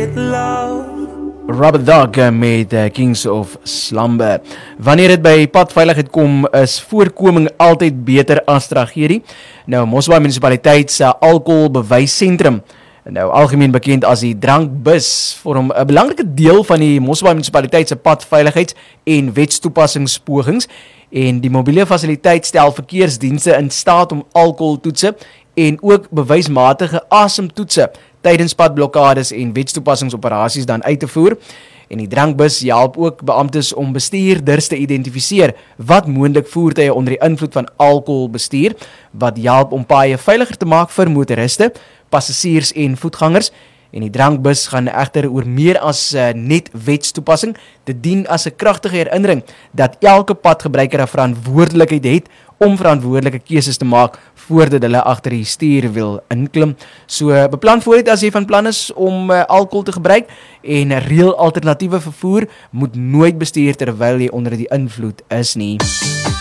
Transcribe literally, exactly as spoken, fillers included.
with love. Rubber Dog met uh, Kings of Slumber. Wanneer dit by padveiligheid kom, is voorkoming altyd beter as tragedie. Nou, Mosselbaai munisipaliteit se alkoholbewysentrum, nou algemeen bekend as die drankbus, vorm 'n belangrike deel van die Mosselbaai munisipaliteit se padveiligheids- en wetstoepassingspogings, en die mobiele fasiliteit stel verkeersdienste in staat om alkoholtoetse en ook bewysmatige asemtoetse tydens padblokkades en wetstoepassingsoperasies dan uit te voer. En die drankbus help ook beamptes om bestuurders te identifiseer wat moontlik voertuie onder die invloed van alkohol bestuur, wat help om paaie veiliger te maak vir motoriste, passasiers en voetgangers. En die drankbus gaan egter oor meer as uh, net wetstoepassing. Dit dien as 'n kragtige herinnering dat elke padgebruiker 'n verantwoordelikheid het om verantwoordelike keuses te maak voordat hulle agter die stuurwiel inklim. So beplan vooruit as jy van plan is om uh, alkohol te gebruik, en reël alternatiewe vervoer moet nooit bestuur terwyl jy onder die invloed is nie.